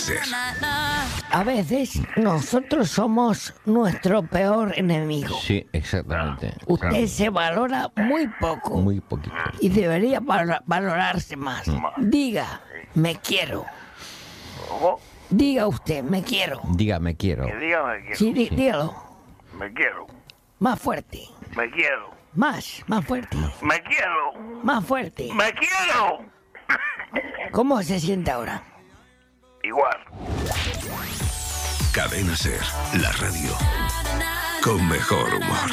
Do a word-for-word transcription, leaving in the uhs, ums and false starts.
Ser. A veces nosotros somos nuestro peor enemigo. Sí, exactamente. Usted se valora muy poco. Muy poquito. Y debería val- valorarse más. Diga, me quiero. ¿Cómo? Diga usted, me quiero. Diga, me quiero. Que diga me quiero. Sí, dí- dígalo. Me quiero. Más fuerte. Me quiero. Más, más fuerte. Me quiero. Más fuerte. Me quiero. ¿Cómo se siente ahora? Igual. Cadena Ser, la radio con mejor humor.